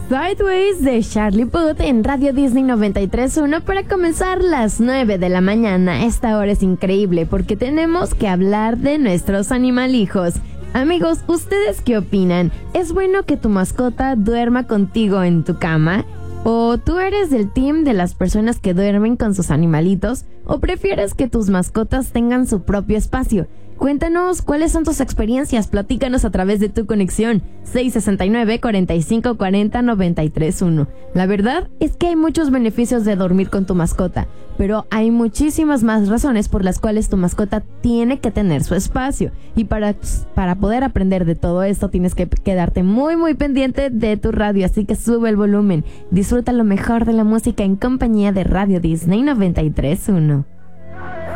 Sideways de Charlie Puth en Radio Disney 93.1 para comenzar las 9 de la mañana. Esta hora es increíble porque tenemos que hablar de nuestros animalijos. Amigos, ¿ustedes qué opinan? ¿Es bueno que tu mascota duerma contigo en tu cama? ¿O tú eres del team de las personas que duermen con sus animalitos? ¿O prefieres que tus mascotas tengan su propio espacio? Cuéntanos cuáles son tus experiencias, platícanos a través de tu conexión 669-4540-931. La verdad es que hay muchos beneficios de dormir con tu mascota, pero hay muchísimas más razones por las cuales tu mascota tiene que tener su espacio. Y para poder aprender de todo esto tienes que quedarte muy pendiente de tu radio, así que sube el volumen. Disfruta lo mejor de la música en compañía de Radio Disney 93.1.